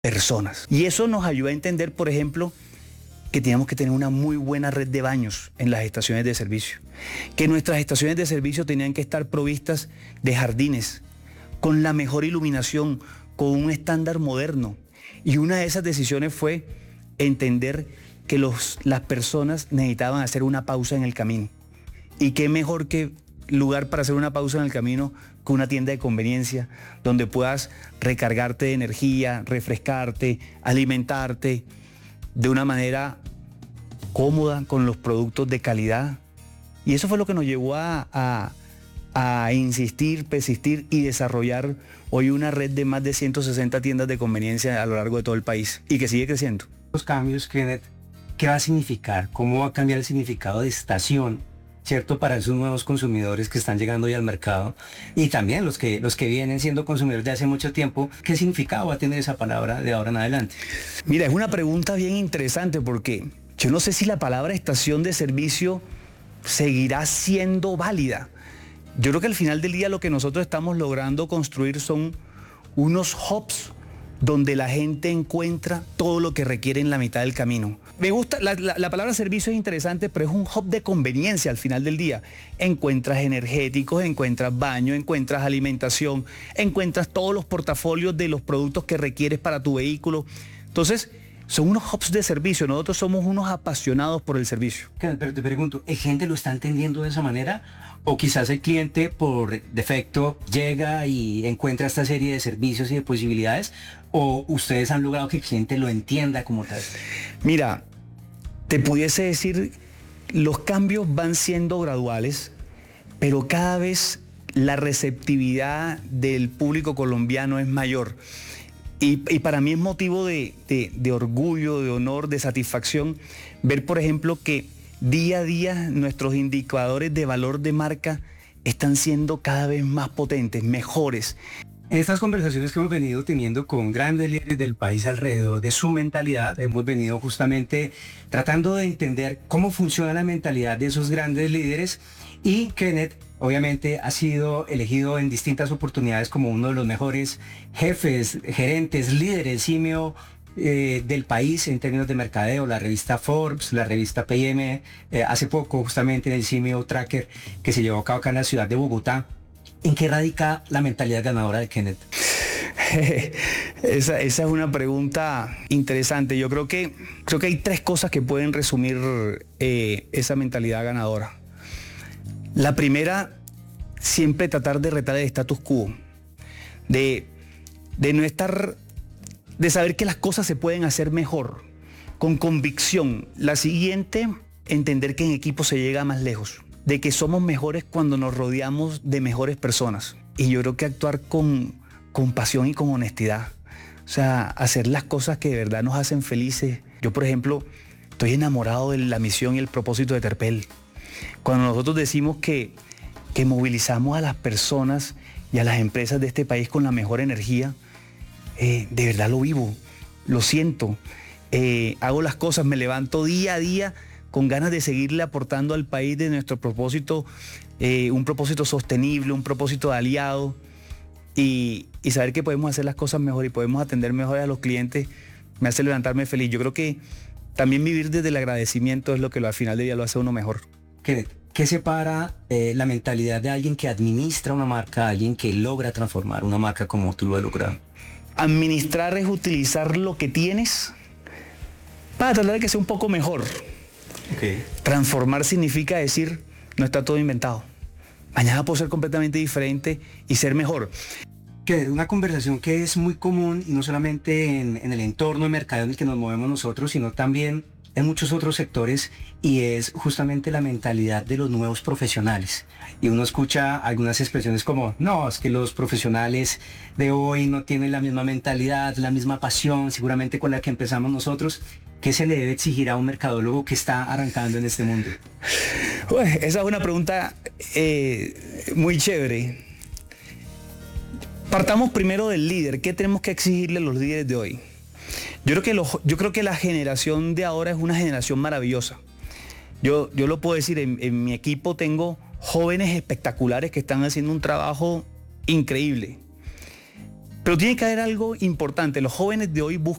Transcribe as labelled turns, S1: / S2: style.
S1: personas. Y eso nos ayuda a entender, por ejemplo, que teníamos que tener una muy buena red de baños en las estaciones de servicio, que nuestras estaciones de servicio tenían que estar provistas de jardines, con la mejor iluminación, con un estándar moderno. Y una de esas decisiones fue entender que las personas necesitaban hacer una pausa en el camino. Y qué mejor que lugar para hacer una pausa en el camino que una tienda de conveniencia, donde puedas recargarte de energía, refrescarte, alimentarte de una manera cómoda, con los productos de calidad. Y eso fue lo que nos llevó a insistir, persistir y desarrollar hoy una red de más de 160 tiendas de conveniencia a lo largo de todo el país y que sigue creciendo.
S2: Los cambios, Kenneth, ¿qué va a significar? ¿Cómo va a cambiar el significado de estación, cierto, para esos nuevos consumidores que están llegando hoy al mercado? Y también los que vienen siendo consumidores de hace mucho tiempo, ¿qué significado va a tener esa palabra de ahora en adelante?
S1: Mira, es una pregunta bien interesante porque yo no sé si la palabra estación de servicio seguirá siendo válida. Yo creo que al final del día lo que nosotros estamos logrando construir son unos hubs donde la gente encuentra todo lo que requiere en la mitad del camino. Me gusta, la palabra servicio es interesante, pero es un hub de conveniencia al final del día. Encuentras energéticos, encuentras baño, encuentras alimentación, encuentras todos los portafolios de los productos que requieres para tu vehículo. Entonces, son unos hubs de servicio. Nosotros somos unos apasionados por el servicio.
S2: Pero te pregunto, ¿el gente lo está entendiendo de esa manera? ¿O quizás el cliente por defecto llega y encuentra esta serie de servicios y de posibilidades? ¿O ustedes han logrado que el cliente lo entienda como tal?
S1: Mira, te pudiese decir, los cambios van siendo graduales, pero cada vez la receptividad del público colombiano es mayor. Y para mí es motivo de orgullo, de honor, de satisfacción ver, por ejemplo, que día a día nuestros indicadores de valor de marca están siendo cada vez más potentes, mejores.
S2: En estas conversaciones que hemos venido teniendo con grandes líderes del país alrededor de su mentalidad, hemos venido justamente tratando de entender cómo funciona la mentalidad de esos grandes líderes, y Kenneth obviamente ha sido elegido en distintas oportunidades como uno de los mejores jefes, gerentes, líderes, CMO del país en términos de mercadeo. La revista Forbes, la revista PM, hace poco justamente en el CMO Tracker que se llevó a cabo acá en la ciudad de Bogotá. ¿En qué radica la mentalidad ganadora de Kenneth?
S1: Esa es una pregunta interesante. Yo creo que hay tres cosas que pueden resumir esa mentalidad ganadora. La primera, siempre tratar de retar el status quo, de no estar, de saber que las cosas se pueden hacer mejor, con convicción. La siguiente, entender que en equipo se llega más lejos, de que somos mejores cuando nos rodeamos de mejores personas. Y yo creo que actuar con pasión y con honestidad, o sea, hacer las cosas que de verdad nos hacen felices. Yo, por ejemplo, estoy enamorado de la misión y el propósito de Terpel. Cuando nosotros decimos que movilizamos a las personas y a las empresas de este país con la mejor energía, de verdad lo vivo, lo siento, hago las cosas, me levanto día a día con ganas de seguirle aportando al país de nuestro propósito, un propósito sostenible, un propósito de aliado, y saber que podemos hacer las cosas mejor y podemos atender mejor a los clientes me hace levantarme feliz. Yo creo que también vivir desde el agradecimiento es lo que al final del día lo hace uno mejor.
S2: ¿Qué separa la mentalidad de alguien que administra una marca, alguien que logra transformar una marca como tú lo has logrado?
S1: Administrar es utilizar lo que tienes para tratar de que sea un poco mejor.
S2: Okay.
S1: Transformar significa decir, no está todo inventado. Mañana puedo ser completamente diferente y ser mejor.
S2: Que una conversación que es muy común, y no solamente en el entorno de mercado en el que nos movemos nosotros, sino también en muchos otros sectores, y es justamente la mentalidad de los nuevos profesionales. Y uno escucha algunas expresiones como, no, es que los profesionales de hoy no tienen la misma mentalidad, la misma pasión, seguramente con la que empezamos nosotros. ¿Qué se le debe exigir a un mercadólogo que está arrancando en este mundo?
S1: Pues, esa es una pregunta muy chévere. Partamos primero del líder. ¿Qué tenemos que exigirle a los líderes de hoy? Yo creo que la generación de ahora es una generación maravillosa. Yo lo puedo decir, en mi equipo tengo jóvenes espectaculares que están haciendo un trabajo increíble. Pero tiene que haber algo importante. Los jóvenes de hoy buscan